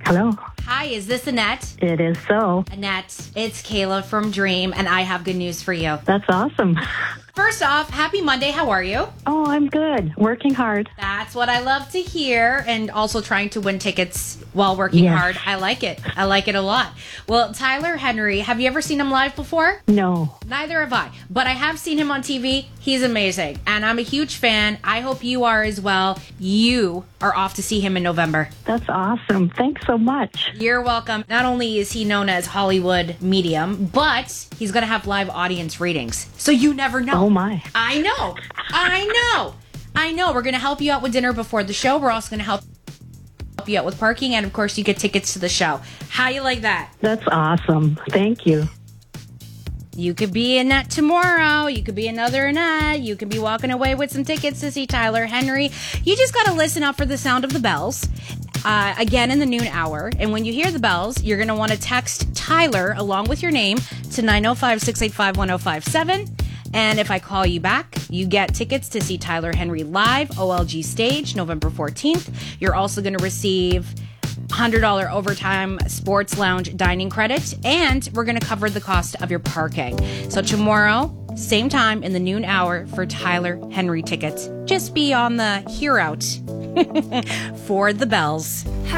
Hello. Hi, is this Annette? It is so. Annette, it's Kayla from Dream, and I have good news for you. That's awesome. First off, happy Monday. How are you? Oh, I'm good. Working hard. That's what I love to hear, and also trying to win tickets while working hard. I like it. I like it a lot. Well, Tyler Henry, have you ever seen him live before? No. Neither have I, but I have seen him on TV. He's amazing, and I'm a huge fan. I hope you are as well. You are off to see him in November. That's awesome. Thanks so much. You're welcome. Not only is he known as Hollywood Medium, but he's going to have live audience readings. So you never know. Oh, my. I know. We're going to help you out with dinner before the show. We're also going to help you out with parking. And, of course, you get tickets to the show. How you like that? That's awesome. Thank you. You could be Annette tomorrow. You could be another Annette. You could be walking away with some tickets to see Tyler Henry. You just got to listen up for the sound of the bells. Again in the noon hour. And when you hear the bells, you're going to want to text Tyler along with your name to 905-685-1057. And if I call you back, you get tickets to see Tyler Henry live, OLG Stage, November 14th. You're also going to receive $100 overtime sports lounge dining credit, and we're going to cover the cost of your parking. So tomorrow, same time in the noon hour for Tyler Henry tickets. Just be on the hear out for the bells.